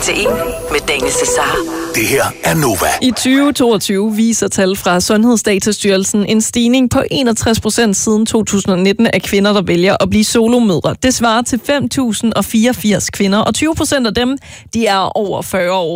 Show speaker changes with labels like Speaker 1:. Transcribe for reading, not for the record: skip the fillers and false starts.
Speaker 1: til 1 med Daniel Cesar.
Speaker 2: Det her er Nova.
Speaker 3: I 2022 viser tal fra Sundhedsdatastyrelsen en stigning på 61% siden 2019 af kvinder, der vælger at blive solomødre. Det svarer til 5.084 kvinder, og 20% af dem, de er over 40 år.